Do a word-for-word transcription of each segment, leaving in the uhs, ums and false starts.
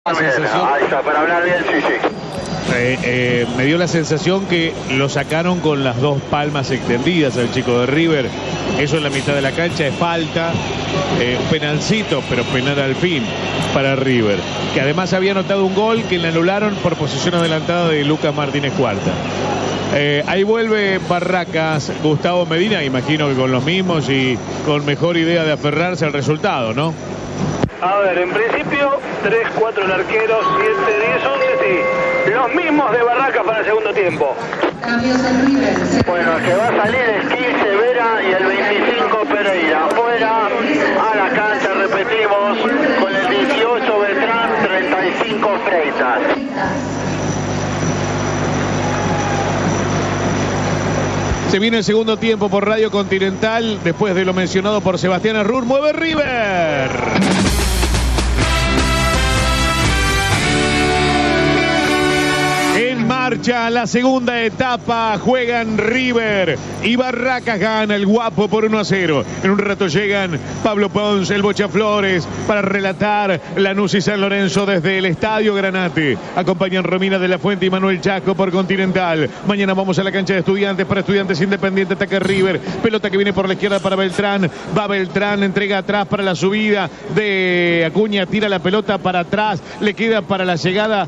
La sensación, ahí está, para hablar bien, sí, sí. eh, eh, me dio la sensación que lo sacaron con las dos palmas extendidas al chico de River. Eso en la mitad de la cancha es falta, eh, penalcito, pero penal al fin para River, que además había anotado un gol que le anularon por posición adelantada de Lucas Martínez Cuarta. Eh, ahí vuelve Barracas, Gustavo Medina, imagino que con los mismos y con mejor idea de aferrarse al resultado, ¿no? A ver, en principio, tres cuatro el arquero, siete diez once, sí. Los mismos de Barracas para el segundo tiempo. Cambios en River. Bueno, el que va a salir es quince Vera y el veinticinco Pereira. Fuera a la cancha, repetimos, con el dieciocho Beltrán, treinta y cinco Freitas. Se viene el segundo tiempo por Radio Continental, después de lo mencionado por Sebastián Arrur. ¡Mueve River! Marcha la segunda etapa, juegan River y Barracas gana el Guapo por uno a cero. En un rato llegan Pablo Pons, el Bocha Flores, para relatar Lanús y San Lorenzo desde el Estadio Granate. Acompañan Romina de la Fuente y Manuel Chasco por Continental. Mañana vamos a la cancha de Estudiantes para Estudiantes Independiente, ataque River. Pelota que viene por la izquierda para Beltrán. Va Beltrán, entrega atrás para la subida de Acuña, tira la pelota para atrás. Le queda para la llegada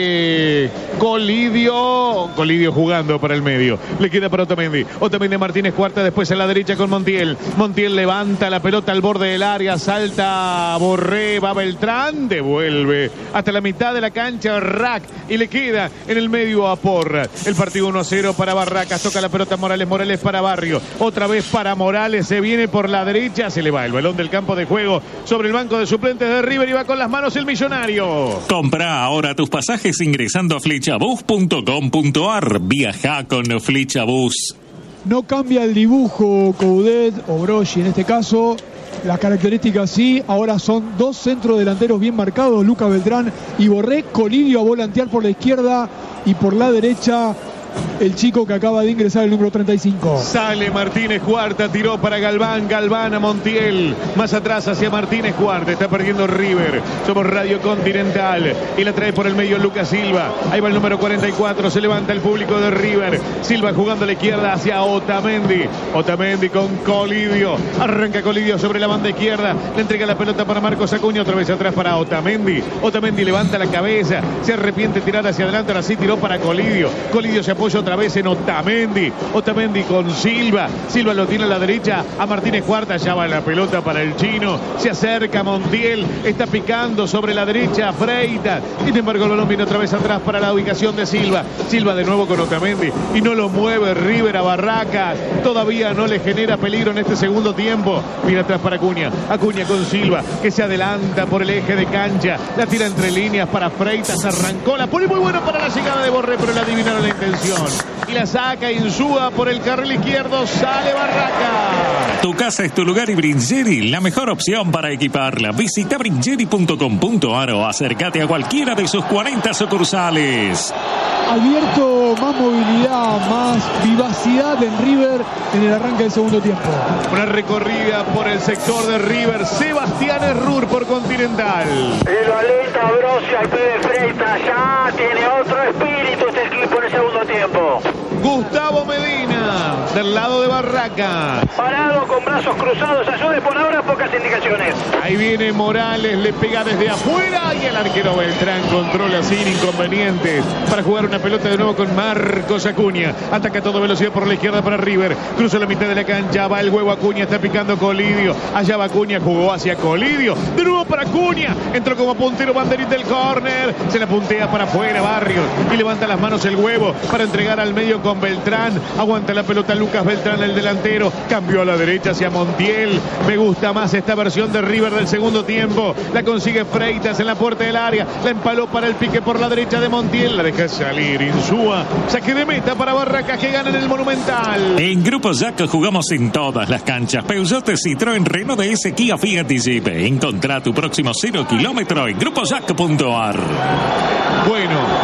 de Colidio. Colidio jugando para el medio. Le queda para Otamendi. Otamendi Martínez Cuarta, después a la derecha con Montiel. Montiel levanta la pelota al borde del área, salta Borré, va Beltrán, devuelve hasta la mitad de la cancha Rack y le queda en el medio a Porra. El partido uno a cero para Barracas. Toca la pelota Morales, Morales para Barrio. Otra vez para Morales, se viene por la derecha, se le va el balón del campo de juego sobre el banco de suplentes de River y va con las manos el millonario. Compra ahora tus pasajes ingresando a flechabus punto com punto ar. Viaja con Flechabus. No cambia el dibujo Coudet o Broggi en este caso. Las características sí, ahora son dos centros delanteros bien marcados, Lucas Beltrán y Borré. Colidio a volantear por la izquierda y por la derecha el chico que acaba de ingresar, el número treinta y cinco. Sale Martínez Cuarta, tiró para Galván, Galván a Montiel, más atrás hacia Martínez Cuarta, está perdiendo River. Somos Radio Continental y la trae por el medio Lucas Silva. Ahí va el número cuarenta y cuatro, se levanta el público de River. Silva jugando a la izquierda hacia Otamendi. Otamendi con Colidio, arranca Colidio sobre la banda izquierda, le entrega la pelota para Marcos Acuña, otra vez atrás para Otamendi. Otamendi levanta la cabeza, se arrepiente de tirar hacia adelante, ahora sí tiró para Colidio. Colidio se apoya otra vez en Otamendi. Otamendi con Silva. Silva lo tiene a la derecha a Martínez Cuarta. Ya va la pelota para el chino. Se acerca Montiel. Está picando sobre la derecha Freitas. Sin embargo, el balón viene otra vez atrás para la ubicación de Silva. Silva de nuevo con Otamendi. Y no lo mueve River a Barracas. Todavía no le genera peligro en este segundo tiempo. Mira atrás para Acuña. Acuña con Silva, que se adelanta por el eje de cancha. La tira entre líneas para Freitas. Arrancó. La pone muy buena para la llegada de Borré, pero le adivinaron la intención. Y la saca Insúa por el carril izquierdo, sale Barracas. Tu casa es tu lugar y Bringeri, la mejor opción para equiparla. Visita bringeri punto com punto ar o acércate a cualquiera de sus cuarenta sucursales. Advierto más movilidad, más vivacidad en River en el arranque del segundo tiempo. Una recorrida por el sector de River, Sebastián Errur por Continental. Y lo alenta Broggi al pie de Freitas, ya tiene otro espíritu este equipo en el segundo tiempo. Gustavo Medina, del lado de Barracas. Parado con brazos cruzados, ayude por ahora, pocas indicaciones. Ahí viene Morales, le pega desde afuera y el arquero Beltrán controla sin inconvenientes para jugar una pelota de nuevo con Marcos Acuña. Ataca a toda velocidad por la izquierda para River. Cruza la mitad de la cancha, va el huevo Acuña, está picando Colidio. Allá va Acuña, jugó hacia Colidio. De nuevo para Acuña. Entró como puntero banderita del córner. Se la puntea para afuera Barrios y levanta las manos el huevo para entregar al medio con Beltrán. Aguanta la pelota Lucas Beltrán, el delantero. Cambió a la derecha hacia Montiel. Me gusta más esta versión de River del segundo tiempo. La consigue Freitas en la puerta del área. La empaló para el pique por la derecha de Montiel. La deja salir Insúa. Saque de meta para Barracas que gana en el Monumental. En Grupo Jack jugamos en todas las canchas. Peugeot, Citroën, Renault D S, Kia, Fiat y Jeep. Encontrá tu próximo cero kilómetro en grupo jack punto ar. Bueno,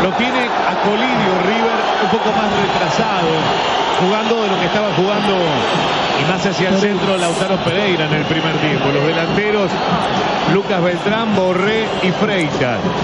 Lo tiene a Colidio River un poco más retrasado, jugando de lo que estaba jugando y más hacia el centro Lautaro Pereira en el primer tiempo. Los delanteros Lucas Beltrán, Borré y Freitas.